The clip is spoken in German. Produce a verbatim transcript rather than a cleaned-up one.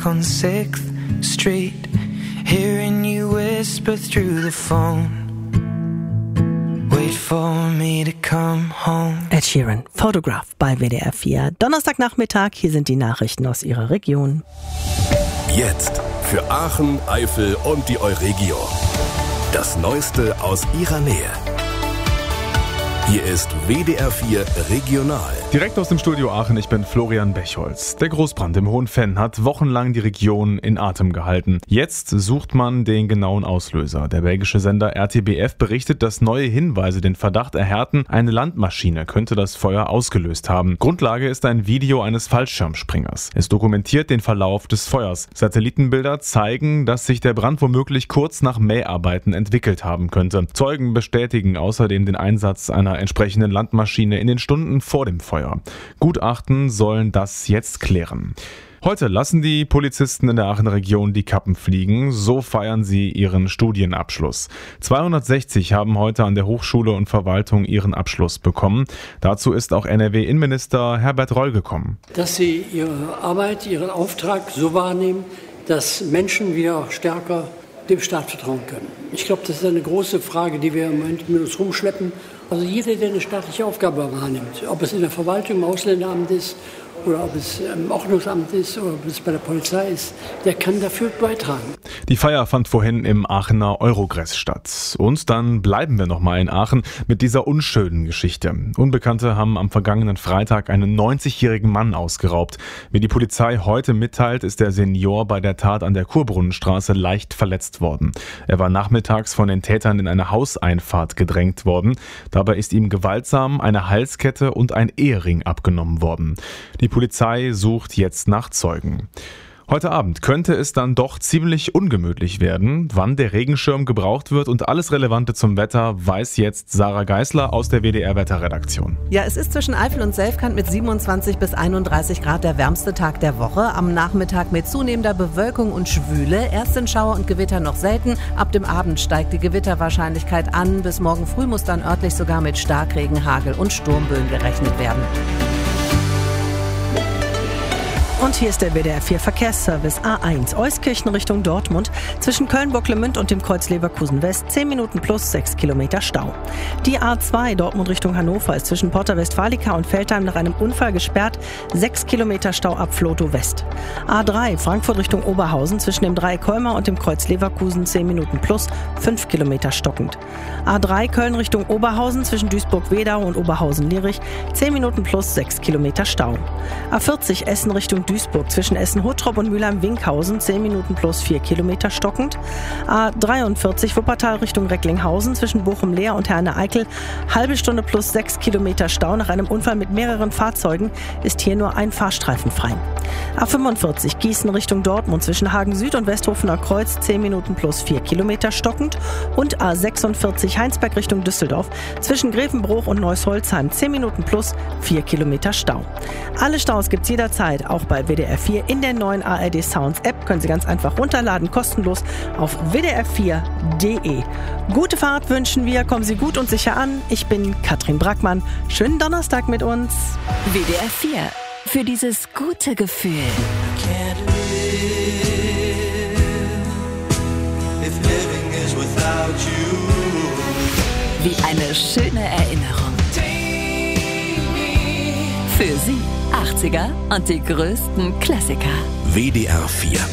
back on sixth Street, hearing you whisper through the phone. Wait for me to come home. Ed Sheeran, Photograph bei W D R vier. Donnerstagnachmittag, hier sind die Nachrichten aus Ihrer Region. Jetzt für Aachen, Eifel und die Euregio. Das Neueste aus Ihrer Nähe. Hier ist W D R vier Regional. Direkt aus dem Studio Aachen, ich bin Florian Bechholz. Der Großbrand im Hohen Venn hat wochenlang die Region in Atem gehalten. Jetzt sucht man den genauen Auslöser. Der belgische Sender R T B F berichtet, dass neue Hinweise den Verdacht erhärten, eine Landmaschine könnte das Feuer ausgelöst haben. Grundlage ist ein Video eines Fallschirmspringers. Es dokumentiert den Verlauf des Feuers. Satellitenbilder zeigen, dass sich der Brand womöglich kurz nach Mäharbeiten entwickelt haben könnte. Zeugen bestätigen außerdem den Einsatz einer entsprechenden Landmaschine in den Stunden vor dem Feuer. Gutachten sollen das jetzt klären. Heute lassen die Polizisten in der Aachener Region die Kappen fliegen, so feiern sie ihren Studienabschluss. zweihundertsechzig haben heute an der Hochschule und Verwaltung ihren Abschluss bekommen. Dazu ist auch N R W-Innenminister Herbert Reul gekommen. Dass sie ihre Arbeit, ihren Auftrag so wahrnehmen, dass Menschen wieder stärker dem Staat vertrauen können. Ich glaube, das ist eine große Frage, die wir im Moment mit uns rumschleppen. Also jeder, der eine staatliche Aufgabe wahrnimmt, ob es in der Verwaltung, im Ausländeramt ist oder ob es im Ordnungsamt ist oder ob es bei der Polizei ist, der kann dafür beitragen. Die Feier fand vorhin im Aachener Eurogress statt. Und dann bleiben wir nochmal in Aachen mit dieser unschönen Geschichte. Unbekannte haben am vergangenen Freitag einen neunzigjährigen Mann ausgeraubt. Wie die Polizei heute mitteilt, ist der Senior bei der Tat an der Kurbrunnenstraße leicht verletzt worden. Er war nachmittags von den Tätern in eine Hauseinfahrt gedrängt worden. Dabei ist ihm gewaltsam eine Halskette und ein Ehering abgenommen worden. Die Polizei sucht jetzt nach Zeugen. Heute Abend könnte es dann doch ziemlich ungemütlich werden. Wann der Regenschirm gebraucht wird und alles Relevante zum Wetter, weiß jetzt Sarah Geisler aus der W D R-Wetterredaktion. Ja, es ist zwischen Eifel und Selfkant mit siebenundzwanzig bis einunddreißig Grad der wärmste Tag der Woche. Am Nachmittag mit zunehmender Bewölkung und Schwüle. Erst sind Schauer und Gewitter noch selten. Ab dem Abend steigt die Gewitterwahrscheinlichkeit an. Bis morgen früh muss dann örtlich sogar mit Starkregen, Hagel und Sturmböen gerechnet werden. Und hier ist der W D R vier Verkehrsservice A eins, Euskirchen Richtung Dortmund, zwischen Köln-Bocklemünd und dem Kreuz Leverkusen West, zehn Minuten plus sechs Kilometer Stau. Die A zwei Dortmund Richtung Hannover ist zwischen Porta Westfalica und Veltheim nach einem Unfall gesperrt, sechs Kilometer Stau ab Vlotho West. A drei Frankfurt Richtung Oberhausen zwischen dem Dreieck Kolmar und dem Kreuz Leverkusen, zehn Minuten plus fünf Kilometer stockend. A drei Köln Richtung Oberhausen zwischen Duisburg-Wedau und Oberhausen-Lierich, zehn Minuten plus sechs Kilometer Stau. A vierzig Essen Richtung Duisburg zwischen Essen-Hottrop und Mülheim-Winkhausen, zehn Minuten plus vier Kilometer stockend. A dreiundvierzig Wuppertal Richtung Recklinghausen zwischen Bochum-Leer und Herne-Eickel, halbe Stunde plus sechs Kilometer Stau. Nach einem Unfall mit mehreren Fahrzeugen ist hier nur ein Fahrstreifen frei. A fünfundvierzig Gießen Richtung Dortmund zwischen Hagen Süd und Westhofener Kreuz, zehn Minuten plus vier Kilometer stockend. Und A sechsundvierzig Heinsberg Richtung Düsseldorf zwischen Grevenbruch und Neuss-Holzheim, zehn Minuten plus vier Kilometer Stau. Alle Staus gibt's jederzeit, auch bei W D R vier in der neuen A R D Sounds App. Können Sie ganz einfach runterladen, kostenlos auf w d r vier punkt d e. Gute Fahrt wünschen wir, kommen Sie gut und sicher an. Ich bin Katrin Brackmann. Schönen Donnerstag mit uns. W D R vier. Für dieses gute Gefühl. Wie eine schöne Erinnerung. Für Sie achtziger und die größten Klassiker. W D R vier